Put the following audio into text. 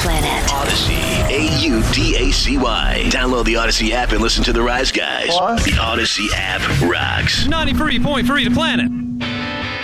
Planet. Odyssey. AUDACY. Download the Odyssey app and listen to the Rise Guys. What? The Odyssey app rocks. 93.3 The Planet.